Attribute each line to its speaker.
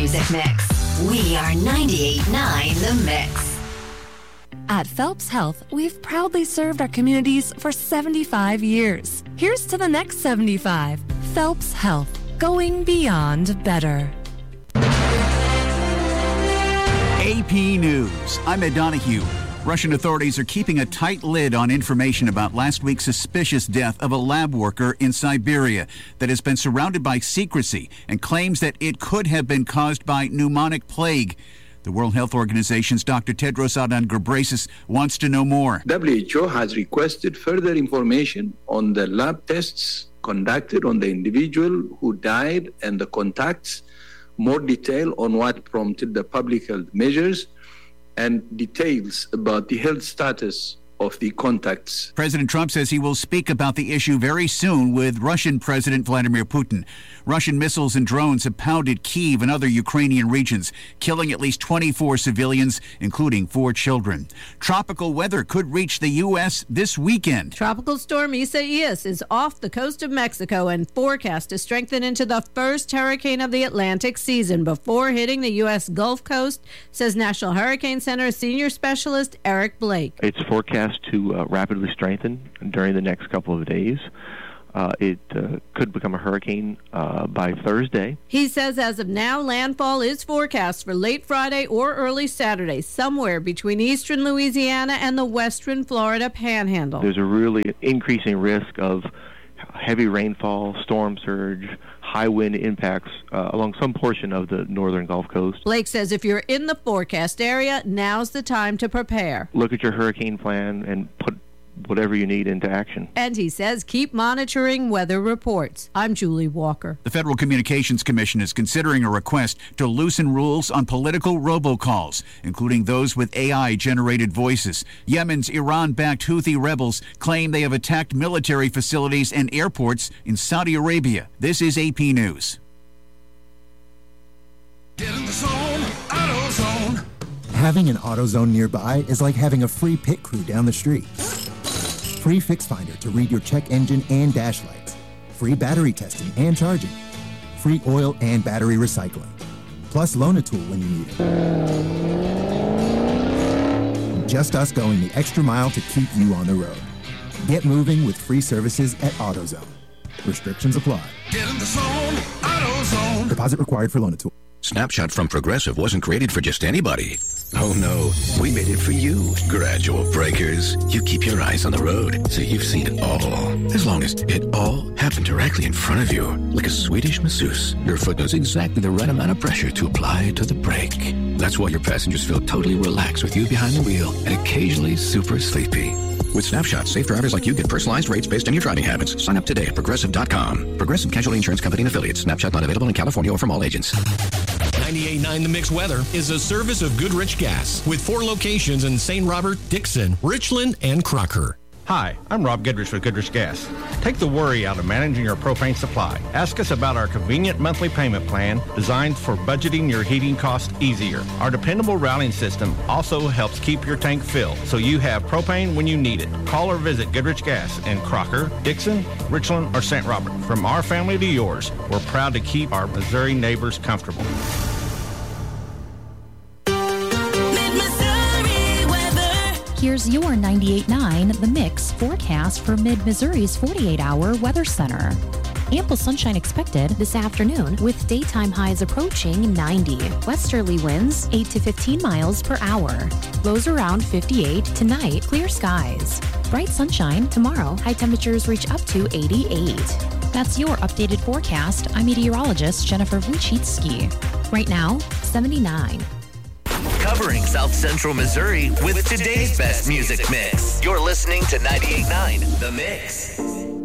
Speaker 1: music mix. We are 98.9 The Mix.
Speaker 2: At Phelps Health, we've proudly served our communities for 75 years. Here's to the next 75. Phelps Health, going beyond better.
Speaker 3: AP News. I'm Ed Donahue. Russian authorities are keeping a tight lid on information about last week's suspicious death of a lab worker in Siberia that has been surrounded by secrecy and claims that it could have been caused by pneumonic plague. The World Health Organization's Dr. Tedros Adhanom Ghebreyesus wants to know more.
Speaker 4: WHO has requested further information on the lab tests conducted on the individual who died and the contacts, more detail on what prompted the public health measures, and details about the health status of the contacts.
Speaker 3: President Trump says he will speak about the issue very soon with Russian President Vladimir Putin. Russian missiles and drones have pounded Kyiv and other Ukrainian regions, killing at least 24 civilians, including 4 children. Tropical weather could reach the U.S. this weekend.
Speaker 5: Tropical storm Isaias is off the coast of Mexico and forecast to strengthen into the first hurricane of the Atlantic season before hitting the U.S. Gulf Coast, says National Hurricane Center senior specialist Eric Blake.
Speaker 6: It's forecast to rapidly strengthen during the next couple of days. It could become a hurricane by Thursday.
Speaker 5: He says as of now, landfall is forecast for late Friday or early Saturday, somewhere between eastern Louisiana and the western Florida panhandle.
Speaker 6: There's a really increasing risk of heavy rainfall, storm surge, high wind impacts along some portion of the northern Gulf Coast.
Speaker 5: Blake says if you're in the forecast area, now's the time to prepare.
Speaker 6: Look at your hurricane plan and put whatever you need into action.
Speaker 5: And he says keep monitoring weather reports. I'm Julie Walker.
Speaker 3: The Federal Communications Commission is considering a request to loosen rules on political robocalls, including those with AI-generated voices. Yemen's Iran-backed Houthi rebels claim they have attacked military facilities and airports in Saudi Arabia. This is AP News.
Speaker 7: Get in the zone, AutoZone.
Speaker 8: Having an AutoZone nearby is like having a free pit crew down the street. Free Fix Finder to read your check engine and dash lights. Free battery testing and charging. Free oil and battery recycling. Plus loan a tool when you need it. Just us going the extra mile to keep you on the road. Get moving with free services at AutoZone. Restrictions apply.
Speaker 7: Get in the zone, AutoZone.
Speaker 8: Deposit required for loan a tool.
Speaker 9: Snapshot from Progressive wasn't created for just anybody. Oh no, we made it for you. Gradual breakers. You keep your eyes on the road, so you've seen it all. As long as it all happened directly in front of you. Like a Swedish masseuse, your foot knows exactly the right amount of pressure to apply to the brake. That's why your passengers feel totally relaxed with you behind the wheel and occasionally super sleepy. With Snapshot, safe drivers like you get personalized rates based on your driving habits. Sign up today at Progressive.com. Progressive Casualty Insurance Company and Affiliates. Snapshot not available in California or from all agents.
Speaker 10: 98.9 The Mix Weather is a service of Goodrich Gas with 4 locations in St. Robert, Dixon, Richland, and Crocker.
Speaker 11: Hi, I'm Rob Goodrich with Goodrich Gas. Take the worry out of managing your propane supply. Ask us about our convenient monthly payment plan designed for budgeting your heating costs easier. Our dependable routing system also helps keep your tank filled so you have propane when you need it. Call or visit Goodrich Gas in Crocker, Dixon, Richland, or St. Robert. From our family to yours, we're proud to keep our Missouri neighbors comfortable.
Speaker 12: Here's your 98.9 The Mix forecast for Mid-Missouri's 48-hour weather center. Ample sunshine expected this afternoon with daytime highs approaching 90. Westerly winds 8 to 15 miles per hour. Lows around 58. Tonight, clear skies. Bright sunshine tomorrow. High temperatures reach up to 88. That's your updated forecast. I'm meteorologist Jennifer Wojcicki. Right now, 79.
Speaker 13: Covering South Central Missouri with today's best music mix. You're listening to 98.9 The Mix.